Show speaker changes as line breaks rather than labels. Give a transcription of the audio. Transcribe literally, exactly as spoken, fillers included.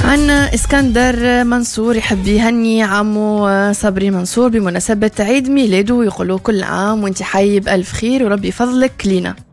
عنا اسكندر منصور يحب يهني عمو صبري منصور بمناسبة عيد ميلاده ويقولوا كل عام وانت حي بألف خير وربي فضلك لينا.